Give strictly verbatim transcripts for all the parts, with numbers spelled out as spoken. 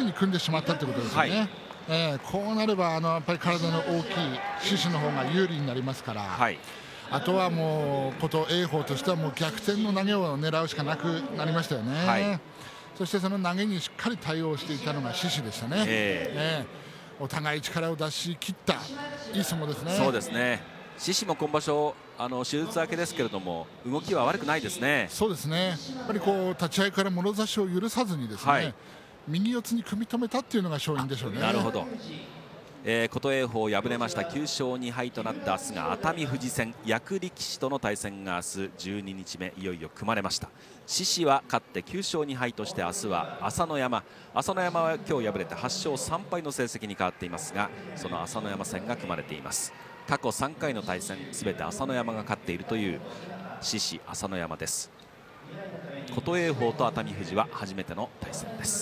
りに組んでしまったということですよね。はい、えー、こうなればあのやっぱり体の大きい獅子の方が有利になりますから、はい、あとはもう琴英峰としてはもう逆転の投げを狙うしかなくなりましたよね。はい、そしてその投げにしっかり対応していたのが獅子でしたね。えー、お互い力を出し切ったいい相撲ですね。 そうですね。獅子も今場所あの手術明けですけれども動きは悪くないですね。 そうですね。やっぱりこう立ち合いからもろ差しを許さずにですね、はい、右四つに組み止めたっていうのが勝因でしょうね。 なるほど。えー、琴英峰敗れましたきゅう勝に敗となった明日が熱海富士戦、役力士との対戦が明日じゅうににちめいよいよ組まれました。獅子は勝ってきゅう勝に敗として明日は朝乃山、朝乃山は今日敗れてはち勝さん敗の成績に変わっていますが、その朝乃山戦が組まれています。過去さんかいの対戦すべて朝乃山が勝っているという獅子朝乃山です。琴英峰と熱海富士は初めての対戦です。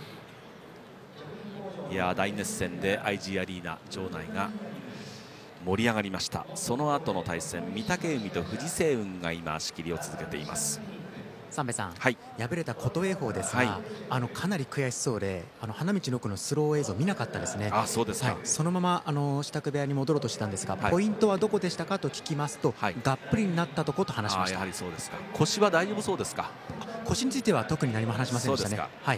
いや大熱戦で アイジー アリーナ場内が盛り上がりました。その後の対戦、御嶽海と藤青雲が今仕切りを続けています。 三瓶さん、 はい、 敗れた琴英峰ですが、はい、あのかなり悔しそうで、あの花道の奥のスロー映像見なかったですね。 あ、そうですか。 はい、そのままあの支度部屋に戻ろうとしたんですが、はい、ポイントはどこでしたかと聞きますと、はい、がっぷりになったとこと話しました。 あ、やはりそうですか。腰は大丈夫そうですか。 腰については特に何も話しませんでしたね。はい、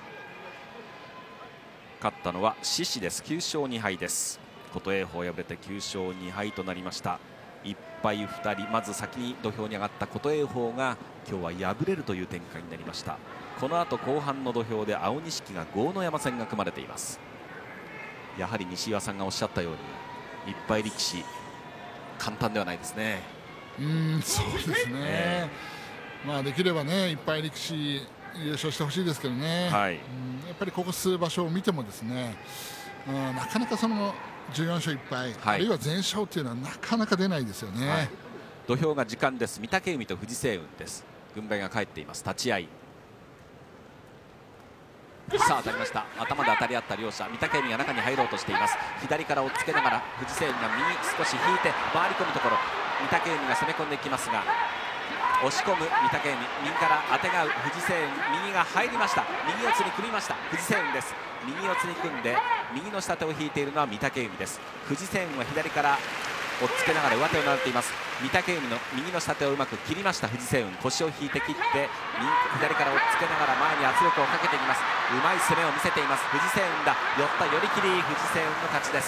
勝ったのは獅子です。きゅう勝に敗です。琴英峰敗れてきゅう勝に敗となりました。いっぱいふたり、まず先に土俵に上がった琴英峰が今日は敗れるという展開になりました。この後後半の土俵で青錦が豪ノ山戦が組まれています。やはり西岩さんがおっしゃったようにいっぱい力士簡単ではないですね。 うーん、そうですね、えー、まあできればねいっぱい力士優勝してほしいですけどね、はい、うん、やっぱりここ数場所を見てもですね、うん、なかなかそのじゅうよん勝いっ敗、はい、あるいは全勝というのはなかなか出ないですよね。はい、 土俵が時間です。御嶽海と藤青雲です。軍配が返っています。立ち合い、さあ当たりました。頭で当たり合った両者、御嶽海が中に入ろうとしています。左から押っつけながら藤青雲が右少し引いて回り込むところ、御嶽海が攻め込んでいきますが、押し込む御嶽海、右からあてがう藤青雲、右が入りました。右四つに組みました藤青雲です。右四つに組んで右の下手を引いているのは御嶽海です。藤青雲は左から押っつけながら上手を狙っています。御嶽海の右の下手をうまく切りました藤青雲、腰を引いて切って左から押っつけながら前に圧力をかけていきます。うまい攻めを見せています藤青雲だ。寄った寄り切り、藤青雲の勝ちです。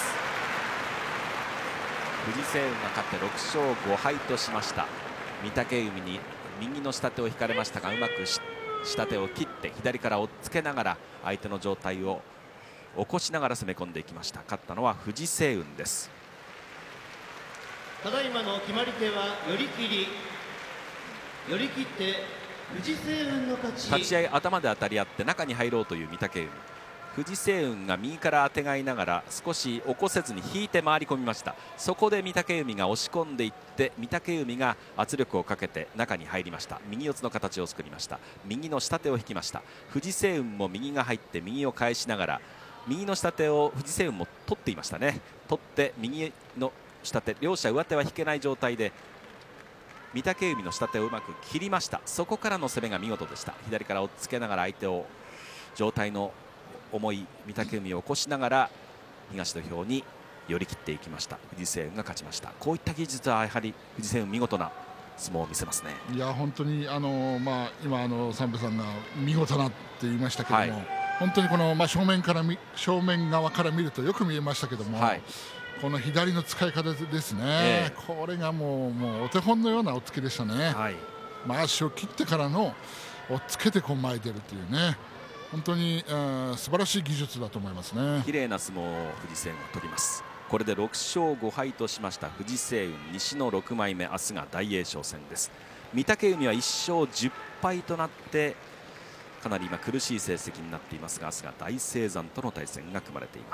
藤青雲が勝ってろく勝ご敗としました。御嶽海に右の下手を引かれましたが、うまく下手を切って左から押っつけながら相手の状態を起こしながら攻め込んでいきました。勝ったのは藤青雲です。 ただいまの決まり手は寄り切り、寄り切って藤青雲の勝ち。 立ち合い頭で当たり合って中に入ろうという御嶽海、藤青雲が右からあてがいながら少し起こせずに引いて回り込みました。そこで御嶽海が押し込んでいって御嶽海が圧力をかけて中に入りました。右四つの形を作りました。右の下手を引きました。藤青雲も右が入って右を返しながら右の下手を藤青雲も取っていましたね。取って右の下手、両者上手は引けない状態で御嶽海の下手をうまく切りました。そこからの攻めが見事でした。左から押っつけながら相手を状態の重い御嶽海を起こしながら東土俵に寄り切っていきました。藤青雲が勝ちました。こういった技術はやはり藤青雲見事な相撲を見せますね。 いや本当にあの、まあ、今あの三瓶さんが見事なって言いましたけども、はい、本当にこの、まあ、正面から正面側から見るとよく見えましたけども、はい、この左の使い方ですね、えー、これがもう、もうお手本のような押っつけでしたね。はい、まあ、足を切ってからの押っつけてこう前に出るというね、本当に、えー、素晴らしい技術だと思いますね。 綺麗な相撲を藤青雲が取ります。これでろく勝ご敗としました藤青雲、西のろく枚目、明日が大栄翔戦です。御嶽海はいっ勝じゅっ敗となってかなり今苦しい成績になっていますが、明日が大青山との対戦が組まれています。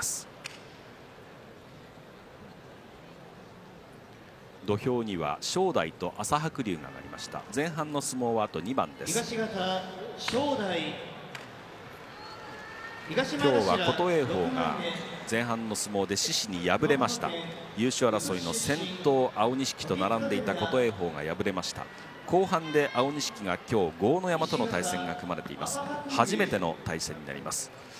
土俵には正代と朝白龍が上がりました。前半の相撲はあとにばんです。 東方正代、 今日は琴英峰が前半の相撲で獅子に敗れました。優勝争いの先頭青錦と並んでいた琴英峰が敗れました。後半で青錦が今日豪ノ山との対戦が組まれています。初めての対戦になります。